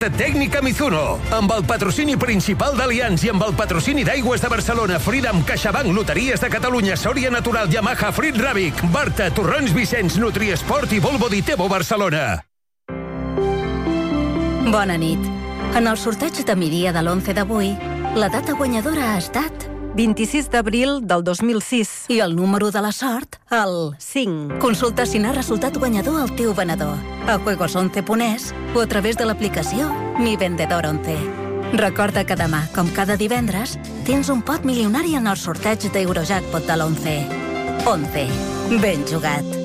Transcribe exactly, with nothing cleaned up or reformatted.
Tècnica Mizuno, amb el patrocini principal d'Allianz i amb el patrocini d'Aigües de Barcelona, Freedom, CaixaBank, Loteries de Catalunya, Sòria Natural, Yamaha, Frit Ràbic, Barta, Torrons Vicenç, Nutriesport i Volvo Ditebo Barcelona. Bona nit. En el sorteig de migdia de l'onze d'avui, la data guanyadora ha estat vint-i-sis d'abril del dos mil sis. i el número de la sort, el cinc. Consulta si n'ha resultat guanyador al teu venedor a juegos once punt es o a través de l'aplicació Mi Vendedor once. Recorda que demà, com cada divendres, tens un pot milionari en el sorteig d'Eurojackpot de l'onze. once. Ben jugat.